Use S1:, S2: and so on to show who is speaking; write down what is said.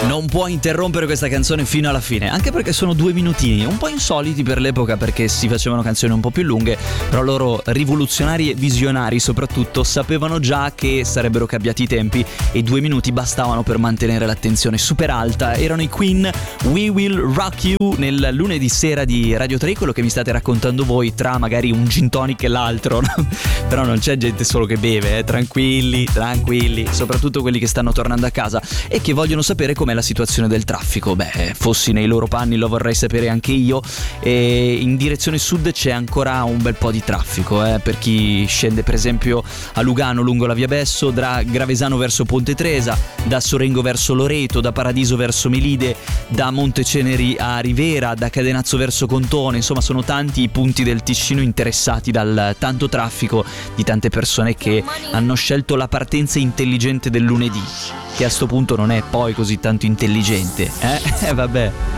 S1: Non può interrompere questa canzone fino alla fine, anche perché sono 2 minutini, un po' insoliti per l'epoca perché si facevano canzoni un po' più lunghe, però loro, rivoluzionari e visionari soprattutto, sapevano già che sarebbero cambiati i tempi e 2 minuti bastavano per mantenere l'attenzione super alta. Erano i Queen, We Will Rock You, nel lunedì sera di Radio 3, quello che mi state raccontando voi tra magari un gin tonic e l'altro, no? Però non c'è gente solo che beve, tranquilli, soprattutto quelli che stanno tornando a casa e che vogliono sapere com'è la situazione del traffico. Fossi nei loro panni lo vorrei sapere anche io. E in direzione sud c'è ancora un bel po' di traffico, per chi scende per esempio a Lugano lungo la via Besso, da Gravesano verso Ponte Tresa, da Sorengo verso Loreto, da Paradiso verso Melide, da Monteceneri a Rivera, da Cadenazzo verso Contone. Insomma, sono tanti i punti del Ticino interessati dal tanto traffico di tante persone che hanno scelto la partenza intelligente del lunedì, che a sto punto non è poi così tanto intelligente, vabbè.